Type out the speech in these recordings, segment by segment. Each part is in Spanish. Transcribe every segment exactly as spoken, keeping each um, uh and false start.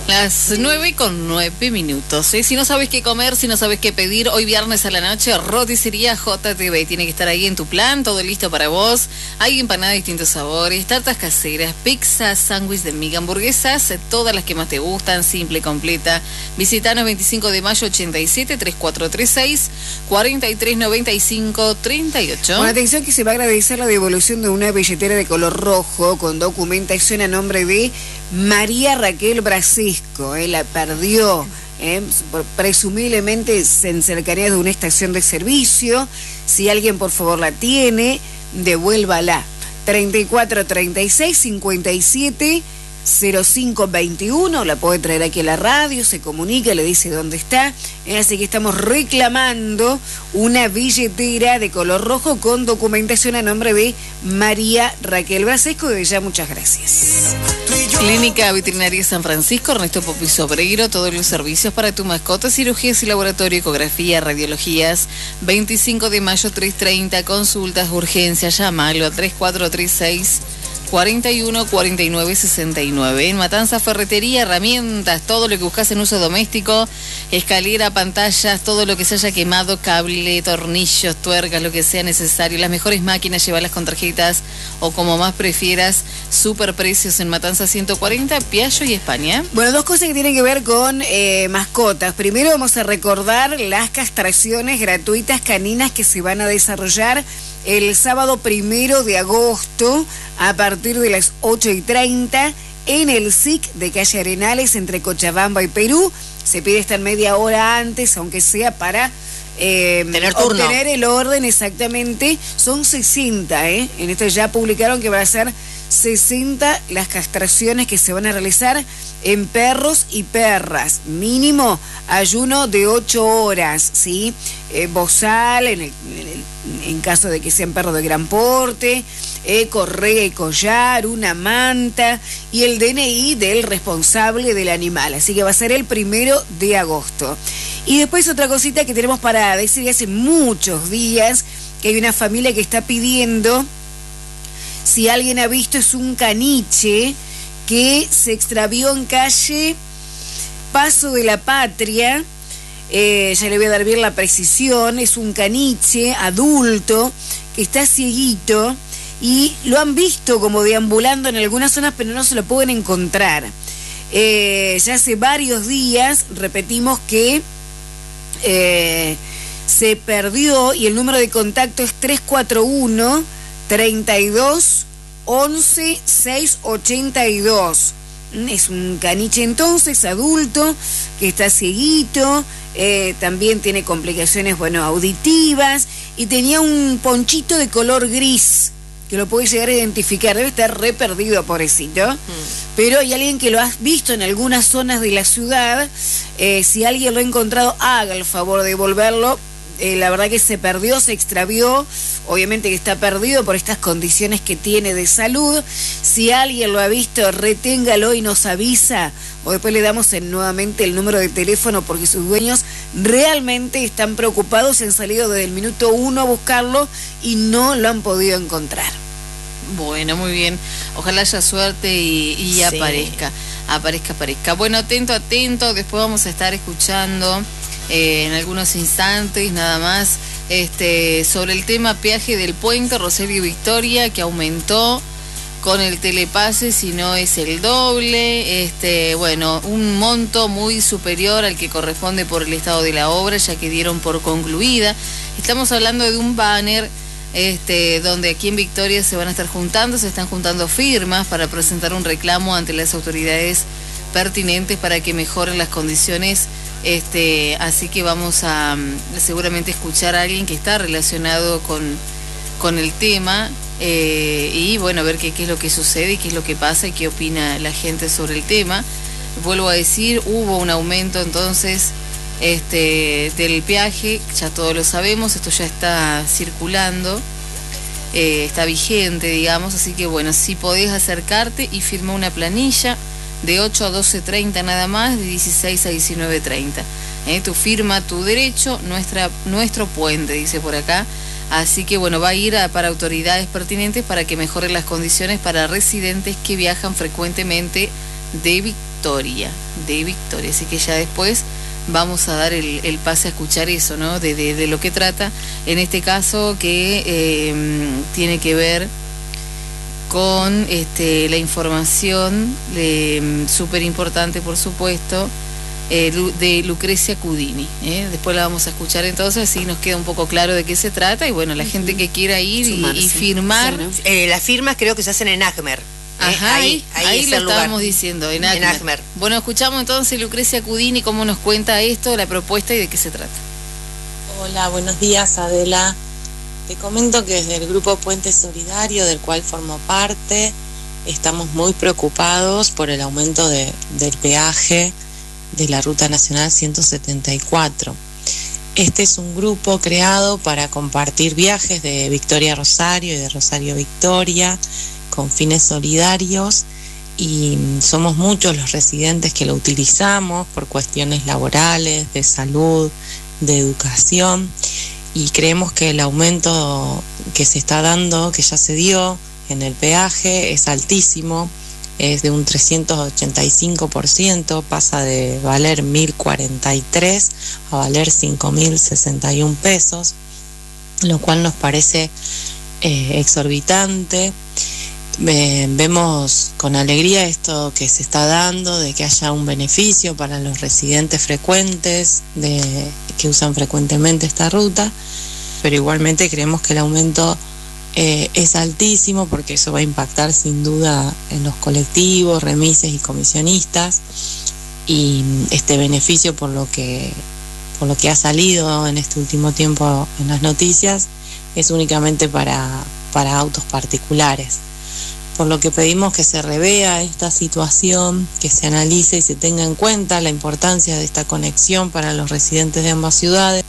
Las nueve con nueve minutos. ¿eh? Si no sabes qué comer, si no sabes qué pedir, hoy viernes a la noche, Roticería J T V. Tiene que estar ahí en tu plan, todo listo para vos. Hay empanadas de distintos sabores, tartas caseras, pizzas, sándwich de miga, hamburguesas, todas las que más te gustan, simple, completa. Visitanos veinticinco de mayo ochenta y siete, tres cuatro tres seis, cuatro tres nueve cinco, tres ocho. Con atención que se va a agradecer la devolución de una billetera de color rojo con documentación a nombre de María Raquel Brasesco. Eh, la perdió, eh, presumiblemente en cercanías de una estación de servicio. Si alguien por favor la tiene, devuélvala. treinta y cuatro treinta y seis cincuenta y siete cero cinco veintiuno, la puede traer aquí a la radio, se comunica, le dice dónde está. Eh, así que estamos reclamando una billetera de color rojo con documentación a nombre de María Raquel Brasesco. De ya muchas gracias. Clínica Veterinaria San Francisco, Ernesto Popi Sobreiro, todos los servicios para tu mascota, cirugías y laboratorio, ecografía, radiologías. Veinticinco de mayo tres treinta, consultas, urgencias, llámalo a tres cuatro tres seis, cuarenta y uno cuarenta y nueve sesenta y nueve. En Matanza, ferretería, herramientas, todo lo que buscas en uso doméstico, escalera, pantallas, todo lo que se haya quemado, cable, tornillos, tuercas, lo que sea necesario. Las mejores máquinas, llevarlas con tarjetas o como más prefieras. Super precios en Matanza ciento cuarenta, Piaggio y España. Bueno, dos cosas que tienen que ver con eh, mascotas. Primero vamos a recordar las castraciones gratuitas caninas que se van a desarrollar el sábado primero de agosto a partir de las ocho y treinta en el S I C de Calle Arenales entre Cochabamba y Perú. Se pide estar media hora antes, aunque sea para eh, Tener turno. obtener el orden exactamente. Son sesenta, ¿eh? En esto ya publicaron que van a ser sesenta las castraciones que se van a realizar en perros y perras. Mínimo ayuno de ocho horas, ¿sí? Eh, bozal, en, el, en, el, en caso de que sean perros de gran porte, eh, correa y collar, una manta y el D N I del responsable del animal. Así que va a ser el primero de agosto. Y después otra cosita que tenemos para decir hace muchos días, que hay una familia que está pidiendo, si alguien ha visto, es un caniche que se extravió en calle Paso de la Patria. Eh, ya le voy a dar bien la precisión. Es un caniche adulto que está cieguito y lo han visto como deambulando en algunas zonas, pero no se lo pueden encontrar. Eh, ya hace varios días, repetimos que eh, se perdió, y el número de contacto es tres cuatro uno, treinta y dos, once, seiscientos ochenta y dos. Es un caniche entonces, adulto, que está cieguito, eh, también tiene complicaciones, bueno, auditivas, y tenía un ponchito de color gris, que lo puede llegar a identificar. Debe estar re perdido, pobrecito. Mm. Pero hay alguien que lo ha visto en algunas zonas de la ciudad. Eh, si alguien lo ha encontrado, haga el favor de devolverlo. Eh, la verdad que se perdió, se extravió, obviamente que está perdido por estas condiciones que tiene de salud. Si alguien lo ha visto, reténgalo y nos avisa, o después le damos el, nuevamente el número de teléfono, porque sus dueños realmente están preocupados, han salido desde el minuto uno a buscarlo y no lo han podido encontrar. Bueno, muy bien, ojalá haya suerte y, y sí. aparezca, aparezca, aparezca. Bueno, atento, atento, después vamos a estar escuchando Eh, en algunos instantes nada más este sobre el tema peaje del puente Rosario Victoria, que aumentó con el telepase, si no es el doble, este bueno, un monto muy superior al que corresponde por el estado de la obra, ya que dieron por concluida. Estamos hablando de un banner este donde aquí en Victoria se van a estar juntando, se están juntando firmas para presentar un reclamo ante las autoridades pertinentes para que mejoren las condiciones. Este, así que vamos a seguramente escuchar a alguien que está relacionado con, con el tema eh, y bueno, a ver qué, qué es lo que sucede y qué es lo que pasa y qué opina la gente sobre el tema. Vuelvo a decir, hubo un aumento entonces este, del peaje, ya todos lo sabemos, esto ya está circulando, eh, está vigente, digamos, así que bueno, si podés acercarte y firma una planilla de ocho a doce treinta nada más, de dieciséis a diecinueve treinta. ¿Eh? Tu firma, tu derecho, nuestra, nuestro puente, dice por acá. Así que bueno, va a ir a, para autoridades pertinentes para que mejoren las condiciones para residentes que viajan frecuentemente de Victoria, de Victoria. Así que ya después vamos a dar el, el pase a escuchar eso, ¿no? De, de, de lo que trata, en este caso que eh, tiene que ver con este, la información súper importante, por supuesto, eh, de Lucrecia Cudini. ¿eh? Después la vamos a escuchar entonces, así nos queda un poco claro de qué se trata, y bueno, la uh-huh. gente que quiera ir y, y firmar. Sí, ¿no? eh, las firmas creo que se hacen en ACMER. Ajá, ahí, ahí, ahí lo estábamos diciendo, en ACMER. en ACMER. Bueno, escuchamos entonces Lucrecia Cudini cómo nos cuenta esto, la propuesta y de qué se trata. Hola, buenos días, Adela. Te comento que desde el Grupo Puente Solidario, del cual formo parte, estamos muy preocupados por el aumento de, del peaje de la Ruta Nacional ciento setenta y cuatro. Este es un grupo creado para compartir viajes de Victoria a Rosario y de Rosario a Victoria con fines solidarios, y somos muchos los residentes que lo utilizamos por cuestiones laborales, de salud, de educación, y creemos que el aumento que se está dando, que ya se dio en el peaje, es altísimo, es de un trescientos ochenta y cinco por ciento, pasa de valer mil cuarenta y tres a valer cinco mil sesenta y un pesos, lo cual nos parece eh, exorbitante. Eh, vemos con alegría esto que se está dando, de que haya un beneficio para los residentes frecuentes de, que usan frecuentemente esta ruta, pero igualmente creemos que el aumento eh, es altísimo, porque eso va a impactar sin duda en los colectivos, remises y comisionistas, y este beneficio, por lo que, por lo que ha salido en este último tiempo en las noticias, es únicamente para, para autos particulares. Por lo que pedimos que se revea esta situación, que se analice y se tenga en cuenta la importancia de esta conexión para los residentes de ambas ciudades.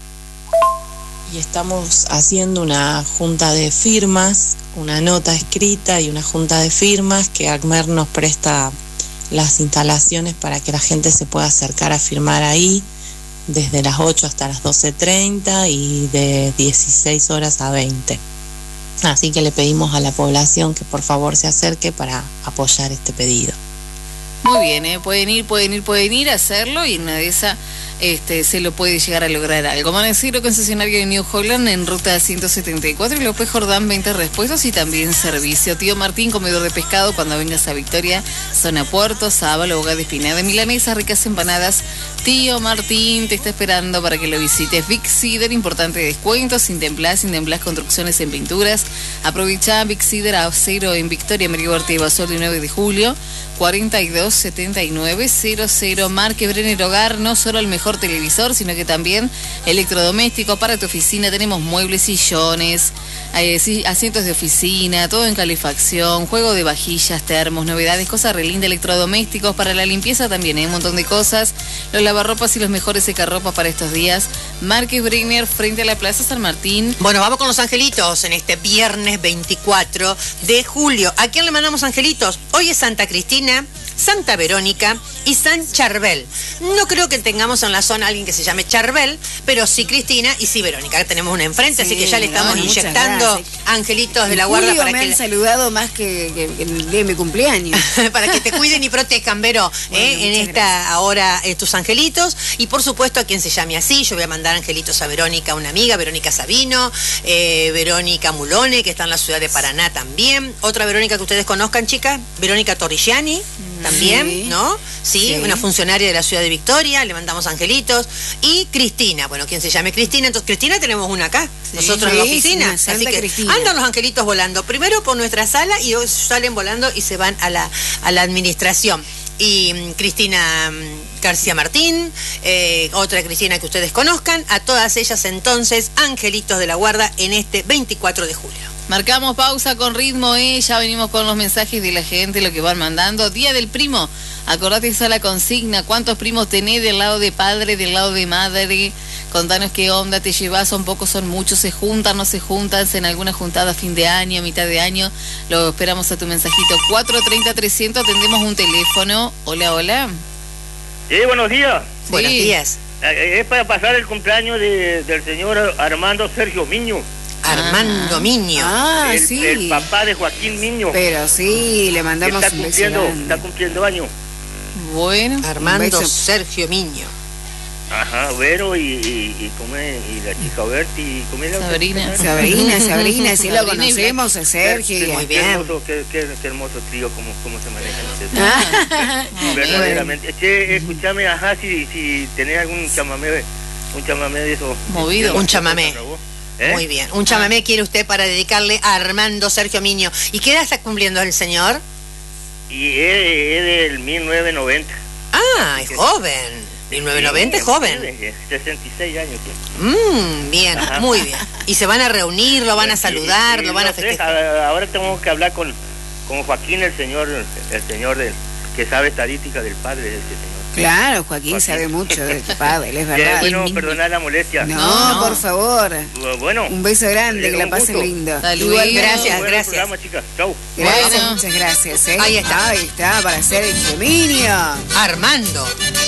Y estamos haciendo una junta de firmas, una nota escrita y una junta de firmas, que ACMER nos presta las instalaciones para que la gente se pueda acercar a firmar ahí, desde las ocho hasta las doce treinta y de dieciséis horas a veinte. Así que le pedimos a la población que por favor se acerque para apoyar este pedido. Muy bien, ¿eh? pueden ir, pueden ir, pueden ir a hacerlo, y en una de esas este, se lo puede llegar a lograr algo. Van a decirlo, concesionario de New Holland en ruta ciento setenta y cuatro, y López Jordán, veinte repuestos y también servicio. Tío Martín, comedor de pescado, cuando vengas a Victoria, zona Puerto, Sábalo, Boga de Espinada, milanesa, ricas empanadas. Tío Martín te está esperando para que lo visites. Big Cider, importante descuento. Sintemplás, Sintemplás Construcciones en Pinturas. Aprovecha Big Cider a cero en Victoria, Merigoarte y Basol, el nueve de julio. cuarenta y dos setenta y nueve cero cero. Marque Brenner Hogar, no solo el mejor televisor, sino que también electrodoméstico para tu oficina. Tenemos muebles, sillones, eh, asientos de oficina, todo en calefacción, juego de vajillas, termos, novedades, cosas re lindas, electrodomésticos para la limpieza también, hay ¿eh? un montón de cosas. Los lavarropas y los mejores secarropas para estos días. Marque Brenner, frente a la Plaza San Martín. Bueno, vamos con los angelitos en este viernes veinticuatro de julio. ¿A quién le mandamos angelitos? Hoy es Santa Cristina, Santa Verónica y San Charbel. No creo que tengamos en la zona alguien que se llame Charbel, pero sí Cristina y sí Verónica. Acá tenemos una enfrente, sí, así que ya le estamos no, inyectando angelitos de la guarda para me que han la... saludado más que, que, que el día de mi cumpleaños. Para que te cuiden y protejan, Vero, bueno, eh, en esta gracias. Ahora eh, tus angelitos. Y por supuesto a quien se llame así, yo voy a mandar angelitos a Verónica, una amiga, Verónica Sabino, eh, Verónica Mulone, que está en la ciudad de Paraná también. Otra Verónica que ustedes conozcan, chicas, Verónica Torrigiani. Mm. También, sí. ¿no? Sí, sí, una funcionaria de la ciudad de Victoria, le mandamos angelitos. Y Cristina, bueno, quien se llame Cristina, entonces Cristina tenemos una acá, sí, nosotros sí, en la oficina. Sí, así que Cristina. Andan los angelitos volando, primero por nuestra sala y salen volando y se van a la, a la administración. Y um, Cristina um, García Martín, eh, otra Cristina que ustedes conozcan, a todas ellas entonces, angelitos de la guarda en este veinticuatro de julio. Marcamos pausa con ritmo, ¿eh? Ya venimos con los mensajes de la gente, lo que van mandando. Día del primo, acordate esa la consigna, ¿cuántos primos tenés del lado de padre, del lado de madre? Contanos qué onda te llevas, son pocos, son muchos, se juntan, no se juntan, en alguna juntada a fin de año, mitad de año. Lo esperamos a tu mensajito. cuatro treinta trescientos, atendemos un teléfono. Hola, hola. Sí, buenos días. Sí. Buenos días. Es para pasar el cumpleaños de, del señor Armando Sergio Miño. Armando ah, Miño. Ah, el, sí. El papá de Joaquín Miño. Pero sí, le mandamos está un cumpliendo, está cumpliendo años. Bueno. Armando Sergio Miño. Ajá, Vero y, y, y, como es, y la chica Berti y como es la Sabrina. Sabrina, Sabrina, si lo Sabrina y conocemos, a Sergio. Qué, y- Muy qué bien. hermoso, qué, qué, qué hermoso trío, cómo, cómo se manejan ustedes. Ah, Verdaderamente. Che, escúchame, ajá, si, si tenés algún chamamé, un chamamé de eso. Movido. Un chamamé. ¿Eh? Muy bien. Un chamamé quiere usted para dedicarle a Armando Sergio Miño. ¿Y qué edad está cumpliendo el señor? Y es, es del mil novecientos noventa. Ah, es joven. mil novecientos noventa es joven. sesenta y seis años tiene. Mmm, bien, Ajá. muy bien. ¿Y se van a reunir, lo van a saludar, Y- y lo van a no sé, festejar? a- ahora tenemos que hablar con, con Joaquín, el señor, el señor del, que sabe estadística del padre de ese señor. Claro, Joaquín, Joaquín. sabe mucho de tu padre, es Ya, verdad. bueno, Y- perdonar la molestia. No, No, no. por favor. Bueno. Un beso grande, eh, que la un pasen gusto. lindo. Hasta luego. Igual, Gracias, Buen gracias. programa, chicas. Chau. Gracias, Bueno. muchas gracias. ¿eh? Ahí está. Ahí está, para hacer el Minio. Armando.